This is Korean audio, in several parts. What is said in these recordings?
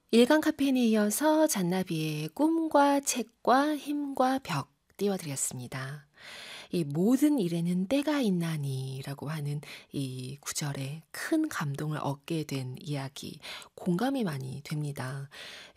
일간 카페인에 이어서 잔나비의 꿈과 책과 힘과 벽 띄워드렸습니다. 이 모든 일에는 때가 있나니라고 하는 이 구절에 큰 감동을 얻게 된 이야기, 공감이 많이 됩니다.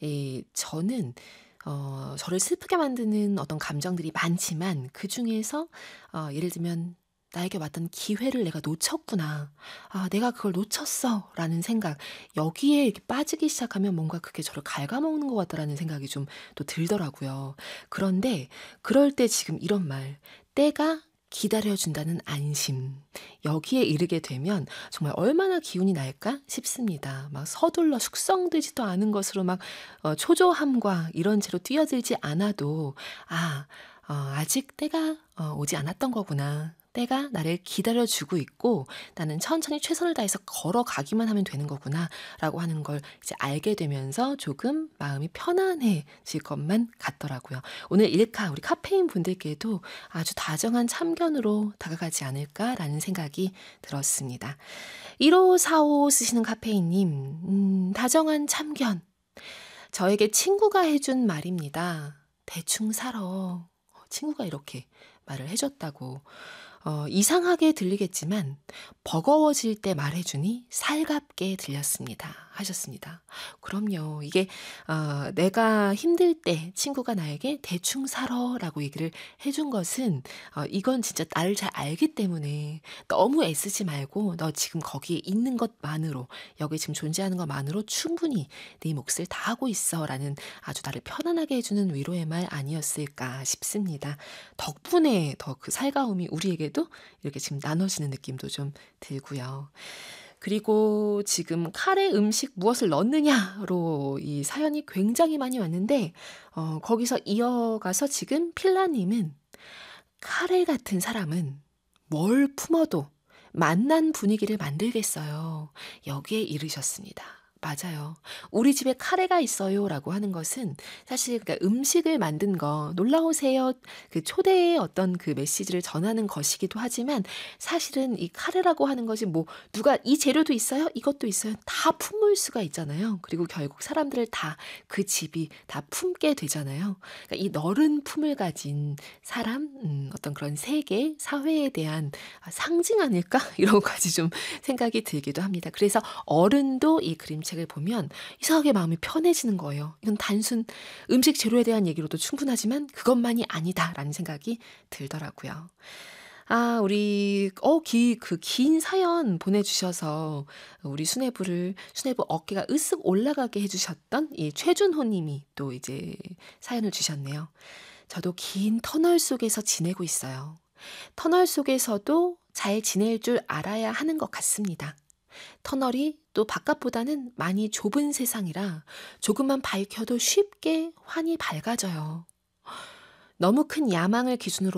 저는 저를 슬프게 만드는 어떤 감정들이 많지만 그중에서 예를 들면 '나에게 왔던 기회를 내가 놓쳤구나. 아 내가 그걸 놓쳤어.'라는 생각, 여기에 이렇게 빠지기 시작하면 뭔가 그게 저를 갉아먹는 것 같다라는 생각이 좀 또 들더라고요. 그런데 그럴 때 지금 이런 말, 때가 기다려 준다는 안심. 여기에 이르게 되면 정말 '얼마나 기운이 날까?' 싶습니다. 막 서둘러 숙성되지도 않은 것으로 막 초조함과 이런 채로 뛰어들지 않아도 '아 아직 때가 오지 않았던 거구나. 때가 나를 기다려 주고 있고 나는 천천히 최선을 다해서 걸어가기만 하면 되는 거구나.'라고 하는 걸 이제 알게 되면서 조금 마음이 편안해질 것만 같더라고요. 오늘 일카 우리 카페인 분들께도 아주 다정한 참견으로 다가가지 않을까라는 생각이 들었습니다. 1545 쓰시는 카페인님, 다정한 참견. 저에게 친구가 해준 말입니다. 대충 살아. 친구가 이렇게 말을 해줬다고. 이상하게 들리겠지만 버거워질 때 말해주니 살갑게 들렸습니다. 하셨습니다. 그럼요. 이게 내가 힘들 때 친구가 나에게 대충 살아라고 얘기를 해준 것은 이건 진짜 나를 잘 알기 때문에 너무 애쓰지 말고 너 지금 거기에 있는 것만으로, 여기 지금 존재하는 것만으로 충분히 네 몫을 다하고 있어라는 아주 나를 편안하게 해주는 위로의 말 아니었을까 싶습니다. 덕분에 더 그 살가움이 우리에게도 이렇게 지금 나눠지는 느낌도 좀 들고요. 그리고 지금 "카레 음식 무엇을 넣느냐?"로 이 사연이 굉장히 많이 왔는데 거기서 이어가서 지금 필라님은 "카레 같은 사람은 뭘 품어도 맛난 분위기를 만들겠어요." 여기에 이르셨습니다. 맞아요. "우리 집에 카레가 있어요."라고 하는 것은 사실 그러니까 음식을 만든 거 "놀러 오세요." 그 초대의 어떤 그 메시지를 전하는 것이기도 하지만 사실은 이 카레라고 하는 것이 뭐 누가 "이 재료도 있어요? 이것도 있어요." 다 품을 수가 있잖아요. 그리고 결국 사람들을 다 그 집이 다 품게 되잖아요. 그러니까 이 너른 품을 가진 사람, 어떤 그런 세계, 사회에 대한 상징 아닐까? 이런 것까지 좀 생각이 들기도 합니다. 그래서 어른도 이 그림책을 보면 이상하게 마음이 편해지는 거예요. 이건 단순 음식 재료에 대한 얘기로도 충분하지만 그것만이 아니다라는 생각이 들더라고요. 우리 그 긴 사연 보내주셔서 우리 수뇌부 어깨가 으쓱 올라가게 해주셨던 이 최준호 님이 또 이제 사연을 주셨네요. 저도 긴 터널 속에서 지내고 있어요. 터널 속에서도 잘 지낼 줄 알아야 하는 것 같습니다. 터널이 또 바깥보다는 많이 좁은 세상이라 조금만 밝혀도 쉽게 환히 밝아져요. 너무 큰 야망을 기준으로